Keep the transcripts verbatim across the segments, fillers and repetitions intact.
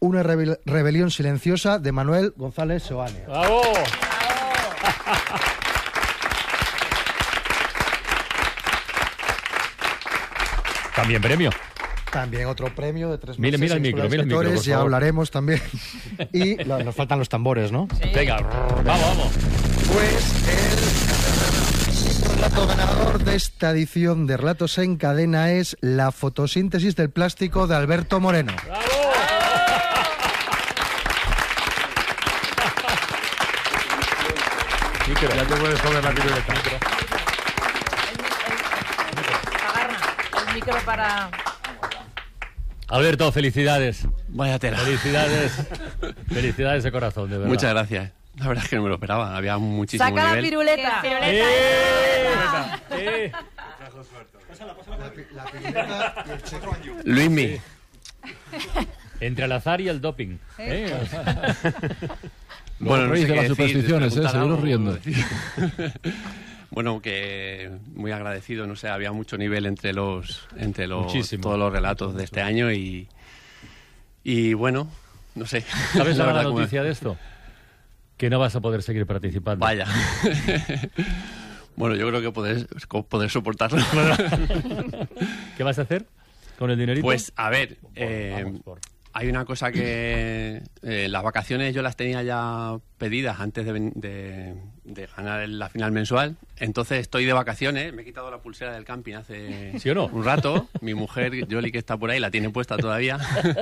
Una rebel- rebelión silenciosa de Manuel González Seoane. ¡Bravo! También premio. También otro premio de tres Mira, meses. mira el micro, mira el micro, por Ya favor. hablaremos también. Y lo- nos faltan los tambores, ¿no? Sí. Venga, vamos, vamos. Pues el relato ganador de esta edición de Relatos en Cadena es La fotosíntesis del plástico de Alberto Moreno. ¡Bravo! Micro. Ya te puedes comer la piruleta. El micro para... Alberto, felicidades. Vaya tela. Felicidades. Felicidades de corazón, de verdad. Muchas gracias. La verdad es que no me lo esperaba. Había muchísimo Saca nivel. la piruleta. piruleta. ¡Eh! ¡Eh! La piruleta y el checo. Luismi. Entre el azar y el doping. ¿eh? Bueno, no reís sé de qué las decir, supersticiones, preguntar ¿eh? Seguiros algo, riendo. decir. Bueno, que muy agradecido, no sé, había mucho nivel entre los entre los Muchísimo. todos los relatos de este año y y bueno, no sé. ¿Sabes la verdad mala cómo- noticia de esto? Que no vas a poder seguir participando. Vaya. Bueno, yo creo que poder, poder soportarlo. ¿Qué vas a hacer con el dinerito? Pues, a ver, Por- eh, vamos, por- hay una cosa que... eh, las vacaciones yo las tenía ya pedidas antes de, ven- de, de ganar la final mensual. Entonces estoy de vacaciones. Me he quitado la pulsera del camping hace ¿Sí o no? un rato. Mi mujer, Yoli, que está por ahí, la tiene puesta todavía.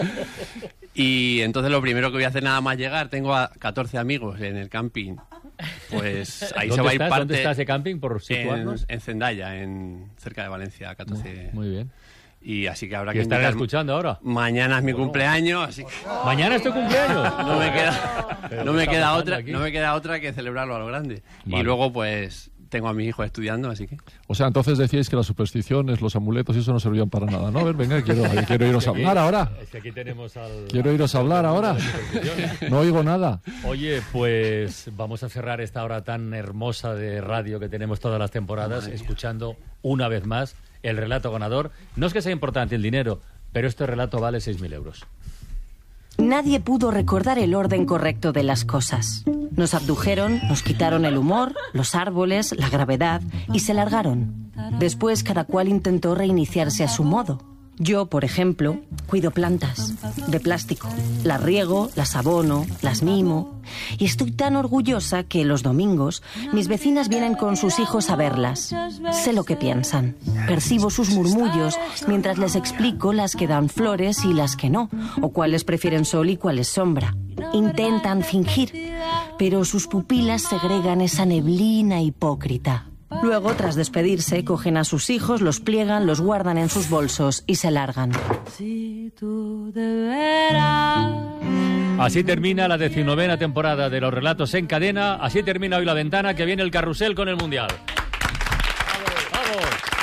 Y entonces lo primero que voy a hacer nada más llegar, tengo a catorce amigos en el camping. Pues ahí se ¿Dónde va a ir estás? parte... ¿Dónde está ese camping, por en, situarnos? en Zendaya, en, cerca de Valencia, catorce. Muy bien. Y así que habrá ¿Qué que estarán invitar- escuchando ahora? Mañana es mi cumpleaños, así que ¿Mañana es tu cumpleaños? no me queda, Pero no ¿qué me está queda pasando otra, aquí? no me queda otra que celebrarlo a lo grande. Vale. Y luego pues tengo a mi hijo estudiando, así que O sea, entonces decíais que las supersticiones, los amuletos y eso no servían para nada, ¿no? A ver, venga, quiero, quiero iros a hablar ahora. Es que aquí tenemos al... Quiero iros a hablar ahora. No oigo nada. Oye, pues vamos a cerrar esta hora tan hermosa de radio que tenemos todas las temporadas, escuchando una vez más el relato ganador. No es que sea importante el dinero, pero este relato vale seis mil euros. Nadie pudo recordar el orden correcto de las cosas. Nos abdujeron, nos quitaron el humor, los árboles, la gravedad y se largaron. Después cada cual intentó reiniciarse a su modo. Yo, por ejemplo, cuido plantas de plástico. Las riego, las abono, las mimo. Y estoy tan orgullosa que los domingos mis vecinas vienen con sus hijos a verlas. Sé lo que piensan. Percibo sus murmullos mientras les explico las que dan flores y las que no, o cuáles prefieren sol y cuáles sombra. Intentan fingir, pero sus pupilas segregan esa neblina hipócrita. Luego, tras despedirse, cogen a sus hijos, los pliegan, los guardan en sus bolsos y se largan. Así termina la decimonovena temporada de los relatos en cadena. Así termina hoy La Ventana, que viene el carrusel con el Mundial. ¡Vamos! ¡Vamos!